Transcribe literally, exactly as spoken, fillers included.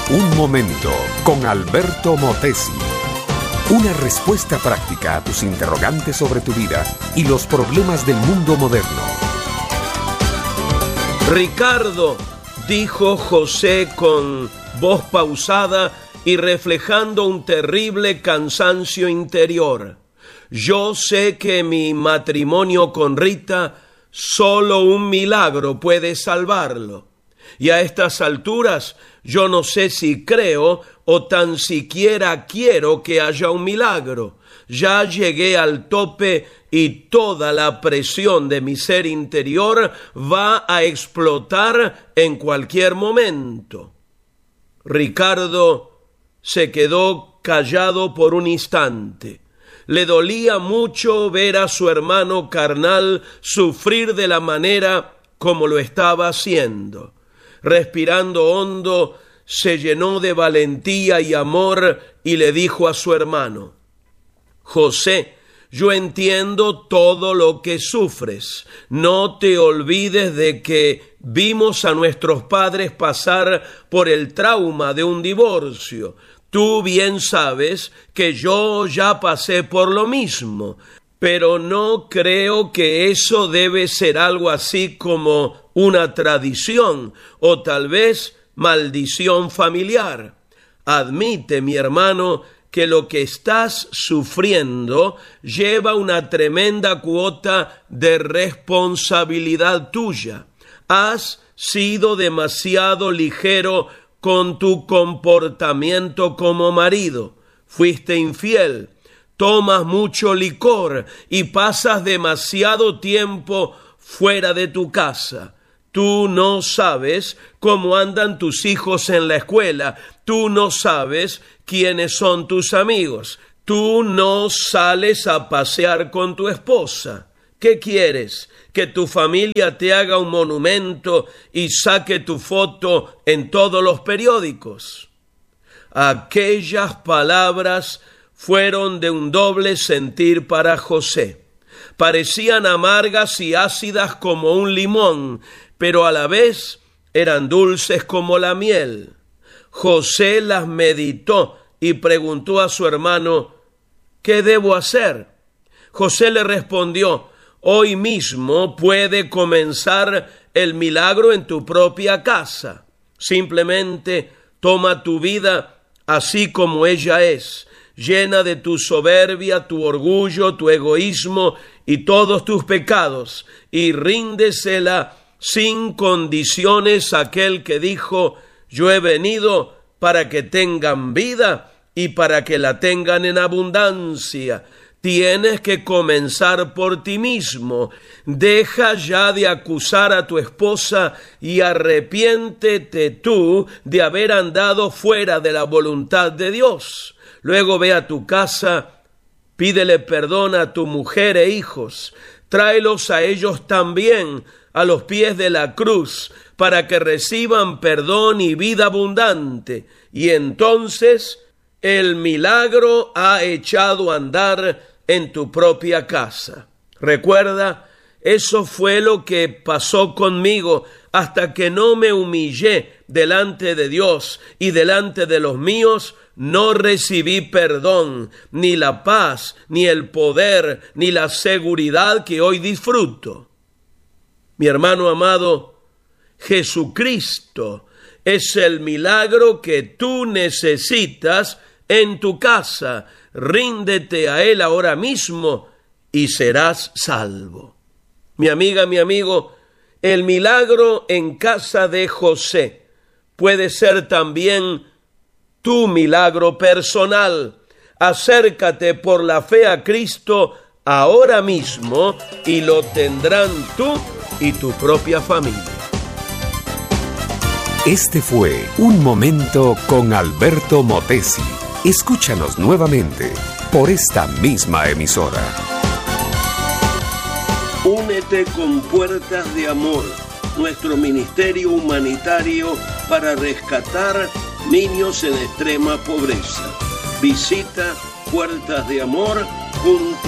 Un momento con Alberto Motesi. Una respuesta práctica a tus interrogantes sobre tu vida y los problemas del mundo moderno. Ricardo, dijo José con voz pausada y reflejando un terrible cansancio interior. Yo sé que mi matrimonio con Rita, solo un milagro puede salvarlo. Y a estas alturas yo no sé si creo o tan siquiera quiero que haya un milagro. Ya llegué al tope y toda la presión de mi ser interior va a explotar en cualquier momento. Ricardo se quedó callado por un instante. Le dolía mucho ver a su hermano carnal sufrir de la manera como lo estaba haciendo. Respirando hondo, se llenó de valentía y amor y le dijo a su hermano: José, yo entiendo todo lo que sufres. No te olvides de que vimos a nuestros padres pasar por el trauma de un divorcio. Tú bien sabes que yo ya pasé por lo mismo, pero no creo que eso debe ser algo así como una tradición o tal vez maldición familiar. Admite, mi hermano, que lo que estás sufriendo lleva una tremenda cuota de responsabilidad tuya. Has sido demasiado ligero con tu comportamiento como marido. Fuiste infiel, tomas mucho licor y pasas demasiado tiempo fuera de tu casa. Tú no sabes cómo andan tus hijos en la escuela. Tú no sabes quiénes son tus amigos. Tú no sales a pasear con tu esposa. ¿Qué quieres? ¿Que tu familia te haga un monumento y saque tu foto en todos los periódicos? Aquellas palabras fueron de un doble sentir para José. Parecían amargas y ácidas como un limón, pero a la vez eran dulces como la miel. José las meditó y preguntó a su hermano: ¿qué debo hacer? José le respondió: hoy mismo puede comenzar el milagro en tu propia casa. Simplemente toma tu vida así como ella es, llena de tu soberbia, tu orgullo, tu egoísmo y todos tus pecados, y ríndesela sin condiciones a aquel que dijo: yo he venido para que tengan vida y para que la tengan en abundancia. Tienes que comenzar por ti mismo. Deja ya de acusar a tu esposa y arrepiéntete tú de haber andado fuera de la voluntad de Dios. Luego ve a tu casa, pídele perdón a tu mujer e hijos. Tráelos a ellos también a los pies de la cruz para que reciban perdón y vida abundante. Y entonces el milagro ha echado a andar en tu propia casa. Recuerda, eso fue lo que pasó conmigo hasta que no me humillé delante de Dios y delante de los míos. No recibí perdón, ni la paz, ni el poder, ni la seguridad que hoy disfruto. Mi hermano amado, Jesucristo es el milagro que tú necesitas en tu casa. Ríndete a Él ahora mismo y serás salvo. Mi amiga, mi amigo, el milagro en casa de José puede ser también tu milagro personal. Acércate por la fe a Cristo ahora mismo y lo tendrán tú y tu propia familia. Este fue Un Momento con Alberto Motesi. Escúchanos nuevamente por esta misma emisora. Únete con Puertas de Amor, nuestro ministerio humanitario para rescatar niños en extrema pobreza. Visita puertas de amor punto com.